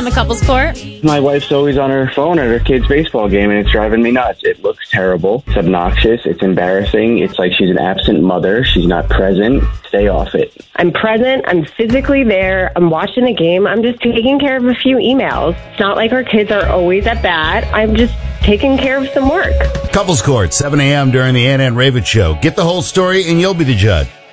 the Couples Court. My wife's always on her phone at her kid's baseball game, and it's driving me nuts. It looks terrible. It's obnoxious. It's embarrassing. It's like she's an absent mother. She's not present. Stay off it. I'm present. I'm physically there. I'm watching a game. I'm just taking care of a few emails. It's not like our kids are always at bat. I'm just taking care of some work. Couples Court, 7 a.m. during the Ann and Ravitch Show. Get the whole story, and you'll be the judge.